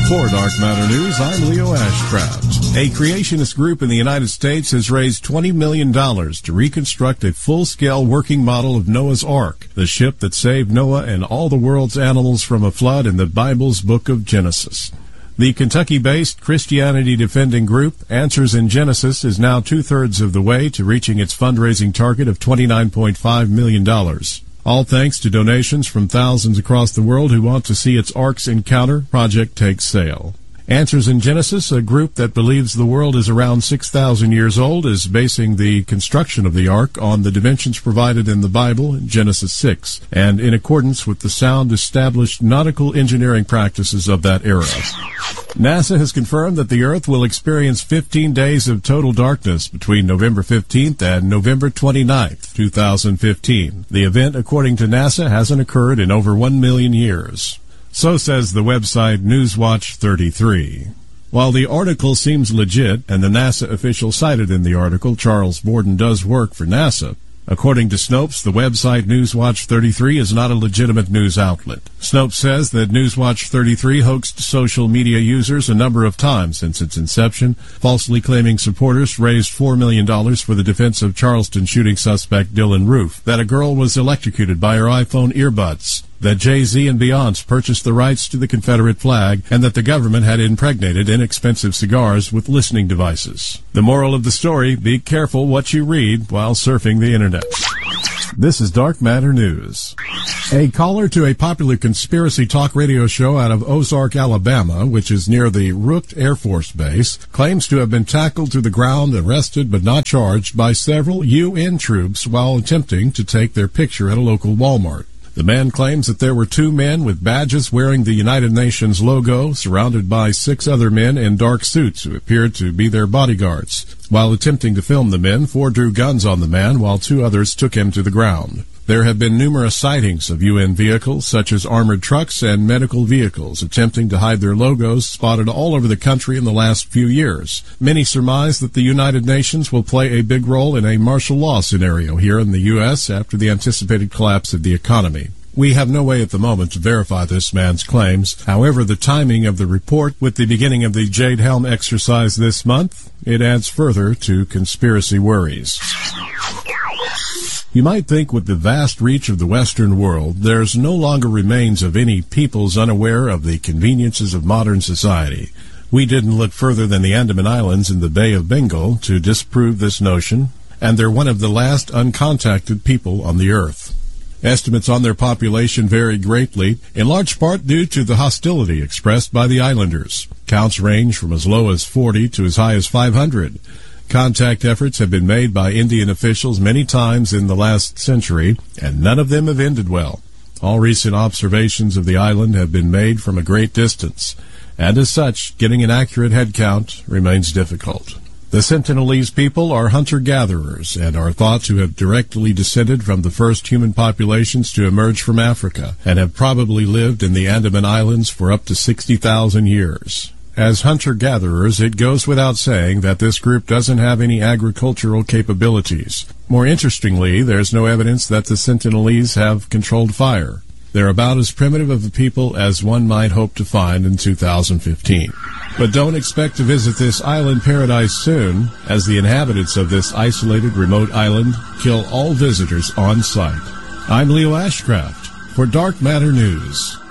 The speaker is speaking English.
For Dark Matter News, I'm Leo Ashcraft. A creationist group in the United States has raised $20 million to reconstruct a full-scale working model of Noah's Ark, the ship that saved Noah and all the world's animals from a flood in the Bible's book of Genesis. The Kentucky-based Christianity-defending group Answers in Genesis is now two-thirds of the way to reaching its fundraising target of $29.5 million. All thanks to donations from thousands across the world who want to see its Ark's Encounter project take sail. Answers in Genesis, a group that believes the world is around 6,000 years old, is basing the construction of the Ark on the dimensions provided in the Bible in Genesis 6, and in accordance with the sound established nautical engineering practices of that era. NASA has confirmed that the Earth will experience 15 days of total darkness between November 15th and November 29th, 2015. The event, according to NASA, hasn't occurred in over 1 million years. So says the website Newswatch 33. While the article seems legit, and the NASA official cited in the article, Charles Borden, does work for NASA, according to Snopes, the website Newswatch 33 is not a legitimate news outlet. Snopes says that Newswatch 33 hoaxed social media users a number of times since its inception, falsely claiming supporters raised $4 million for the defense of Charleston shooting suspect Dylan Roof, that a girl was electrocuted by her iPhone earbuds, that Jay-Z and Beyonce purchased the rights to the Confederate flag, and that the government had impregnated inexpensive cigars with listening devices. The moral of the story, be careful what you read while surfing the internet. This is Dark Matter News. A caller to a popular conspiracy talk radio show out of Ozark, Alabama, which is near the Rook Air Force Base, claims to have been tackled to the ground, arrested but not charged by several UN troops while attempting to take their picture at a local Walmart. The man claims that there were two men with badges wearing the United Nations logo, surrounded by 6 other men in dark suits who appeared to be their bodyguards. While attempting to film the men, 4 drew guns on the man while 2 others took him to the ground. There have been numerous sightings of UN vehicles, such as armored trucks and medical vehicles, attempting to hide their logos, spotted all over the country in the last few years. Many surmise that the United Nations will play a big role in a martial law scenario here in the U.S. after the anticipated collapse of the economy. We have no way at the moment to verify this man's claims. However, the timing of the report, with the beginning of the Jade Helm exercise this month, it adds further to conspiracy worries. You might think with the vast reach of the Western world, there's no longer remains of any peoples unaware of the conveniences of modern society. We didn't look further than the Andaman Islands in the Bay of Bengal to disprove this notion, and they're one of the last uncontacted people on the earth. Estimates on their population vary greatly, in large part due to the hostility expressed by the islanders. Counts range from as low as 40 to as high as 500. Contact efforts have been made by Indian officials many times in the last century, and none of them have ended well. All recent observations of the island have been made from a great distance, and as such, getting an accurate head count remains difficult. The Sentinelese people are hunter-gatherers and are thought to have directly descended from the first human populations to emerge from Africa, and have probably lived in the Andaman Islands for up to 60,000 years. As hunter-gatherers, it goes without saying that this group doesn't have any agricultural capabilities. More interestingly, there's no evidence that the Sentinelese have controlled fire. They're about as primitive of a people as one might hope to find in 2015. But don't expect to visit this island paradise soon, as the inhabitants of this isolated remote island kill all visitors on sight. I'm Leo Ashcraft for Dark Matter News.